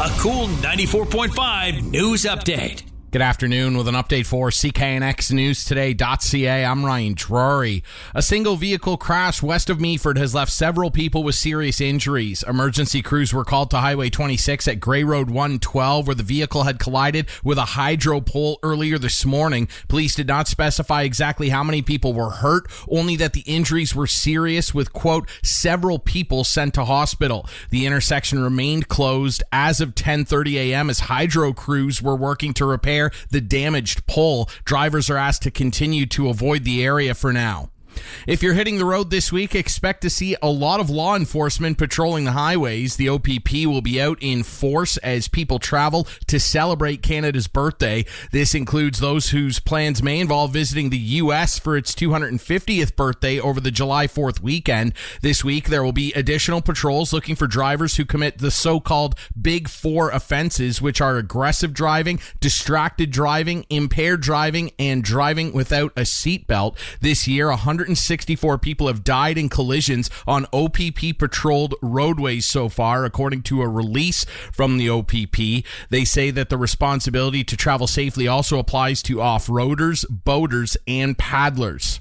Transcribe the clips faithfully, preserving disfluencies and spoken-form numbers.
A Cool ninety-four point five news update. Good afternoon with an update for C K N X News Today dot C A. I'm Ryan Drury. A single vehicle crash west of Meaford has left several people with serious injuries. Emergency crews were called to Highway twenty-six at Grey Road one twelve where the vehicle had collided with a hydro pole earlier this morning. Police did not specify exactly how many people were hurt, only that the injuries were serious with, quote, several people sent to hospital. The intersection remained closed as of ten thirty a.m. as hydro crews were working to repair the damaged pole. Drivers are asked to continue to avoid the area for now. If you're hitting the road this week, expect to see a lot of law enforcement patrolling the highways. The O P P will be out in force as people travel to celebrate Canada's birthday. This includes those whose plans may involve visiting the U S for its two hundred fiftieth birthday over the July fourth weekend. This week, there will be additional patrols looking for drivers who commit the so-called Big Four offenses, which are aggressive driving, distracted driving, impaired driving, and driving without a seatbelt. This year, one hundred sixty-four people have died in collisions on O P P-patrolled roadways so far, according to a release from the O P P. They say that the responsibility to travel safely also applies to off-roaders, boaters, and paddlers.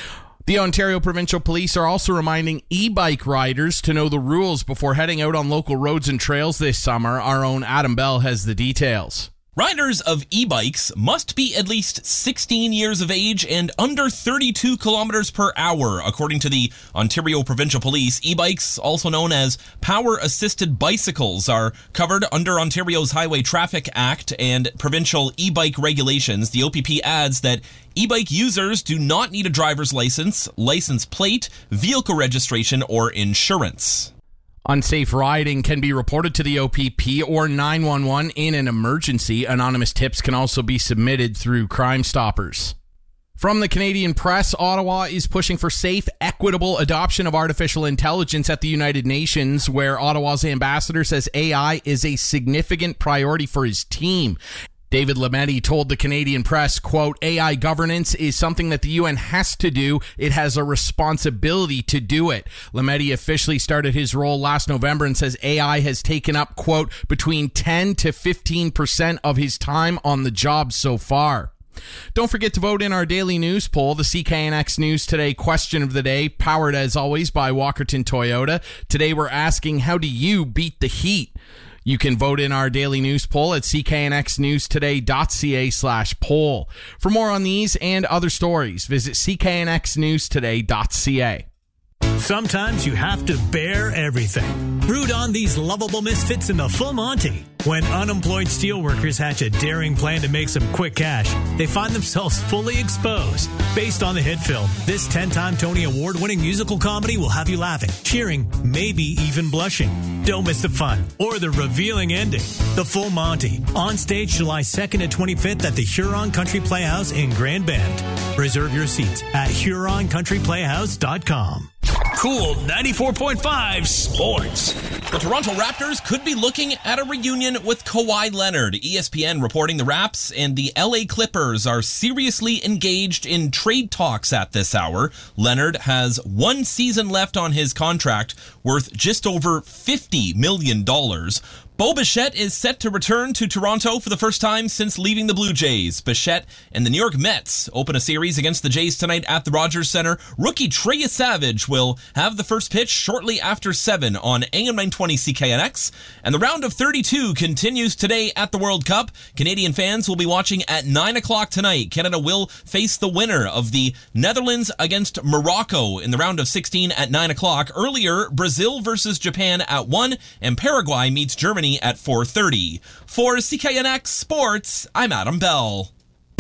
The Ontario Provincial Police are also reminding e-bike riders to know the rules before heading out on local roads and trails this summer. Our own Adam Bell has the details. Riders of e-bikes must be at least sixteen years of age and under thirty-two kilometers per hour, according to the Ontario Provincial Police. E-bikes, also known as power-assisted bicycles, are covered under Ontario's Highway Traffic Act and provincial e-bike regulations. The O P P adds that e-bike users do not need a driver's license, license plate, vehicle registration, or insurance. Unsafe riding can be reported to the O P P or nine one one in an emergency. Anonymous tips can also be submitted through Crime Stoppers. From the Canadian Press, Ottawa is pushing for safe, equitable adoption of artificial intelligence at the United Nations, where Ottawa's ambassador says A I is a significant priority for his team. David Lametti told the Canadian Press, quote, A I governance is something that the U N has to do. It has a responsibility to do it. Lametti officially started his role last November and says A I has taken up, quote, between ten to fifteen percent of his time on the job so far. Don't forget to vote in our daily news poll, the C K N X News Today question of the day, powered as always by Walkerton Toyota. Today we're asking, how do you beat the heat? You can vote in our daily news poll at C K N X News Today dot C A slash poll. For more on these and other stories, visit C K N X News Today dot C A. Sometimes you have to bear everything. Root on these lovable misfits in the Full Monty. When unemployed steelworkers hatch a daring plan to make some quick cash, they find themselves fully exposed. Based on the hit film, this ten-time Tony Award-winning musical comedy will have you laughing, cheering, maybe even blushing. Don't miss the fun or the revealing ending. The Full Monty, on stage July second and twenty-fifth at the Huron Country Playhouse in Grand Bend. Reserve your seats at Huron Country Playhouse dot com. Cool ninety-four point five Sports. The Toronto Raptors could be looking at a reunion with Kawhi Leonard. E S P N reporting the Raps and the L A Clippers are seriously engaged in trade talks at this hour. Leonard has one season left on his contract, worth just over fifty million dollars. Bo Bichette is set to return to Toronto for the first time since leaving the Blue Jays. Bichette and the New York Mets open a series against the Jays tonight at the Rogers Center. Rookie Trey Savage will have the first pitch shortly after seven on A M nine twenty C K N X. And the round of thirty-two continues today at the World Cup. Canadian fans will be watching at nine o'clock tonight. Canada will face the winner of the Netherlands against Morocco in the round of sixteen at nine o'clock. Earlier, Brazil versus Japan at one, and Paraguay meets Germany at four thirty. For C K N X Sports, I'm Adam Bell.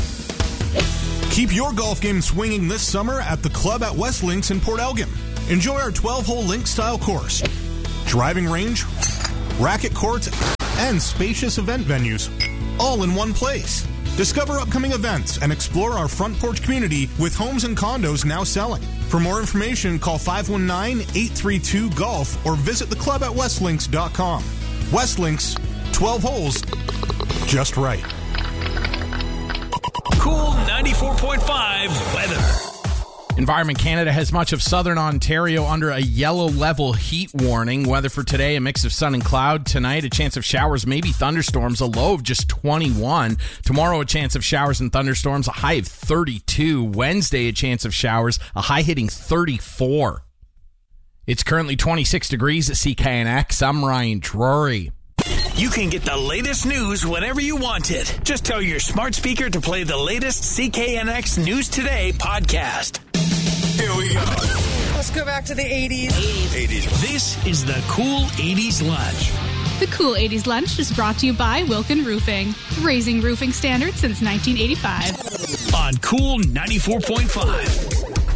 Keep your golf game swinging this summer at the Club at West Links in Port Elgin. Enjoy our twelve-hole link-style course, driving range, racket courts, and spacious event venues, all in one place. Discover upcoming events and explore our front porch community with homes and condos now selling. For more information, call five one nine, eight three two, golf or visit the club at west links dot com. West Links, twelve holes, just right. Cool ninety-four point five weather. Environment Canada has much of southern Ontario under a yellow level heat warning. Weather for today, a mix of sun and cloud. Tonight, a chance of showers, maybe thunderstorms, a low of just twenty-one. Tomorrow, a chance of showers and thunderstorms, a high of thirty-two. Wednesday, a chance of showers, a high hitting thirty-four. It's currently twenty-six degrees at C K N X. I'm Ryan Drury. You can get the latest news whenever you want it. Just tell your smart speaker to play the latest C K N X News Today podcast. Here we go. Let's go back to the eighties. eighties. This is the Cool eighties Lunch. The Cool eighties Lunch is brought to you by Wilkin Roofing, raising roofing standards since nineteen eighty-five. On Cool ninety-four point five.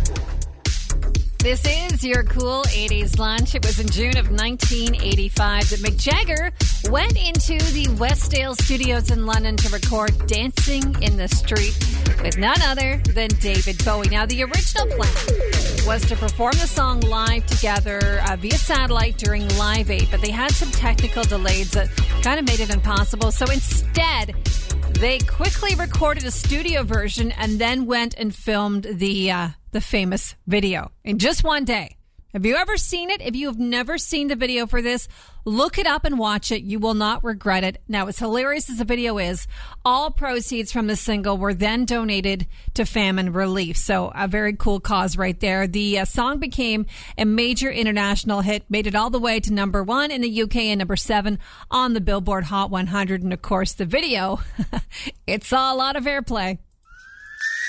This is your Cool eighties Lunch. It was in June of nineteen eighty-five that Mick Jagger went into the Westdale Studios in London to record Dancing in the Street with none other than David Bowie. Now, the original plan was to perform the song live together uh, via satellite during Live eight, but they had some technical delays that kind of made it impossible. So instead, they quickly recorded a studio version and then went and filmed the uh, the famous video in just one day. Have you ever seen it? If you have never seen the video for this, look it up and watch it. You will not regret it. Now, as hilarious as the video is, all proceeds from the single were then donated to famine relief. So a very cool cause right there. The uh, song became a major international hit, made it all the way to number one in the U K and number seven on the Billboard Hot one hundred. And of course, the video, it saw a lot of airplay.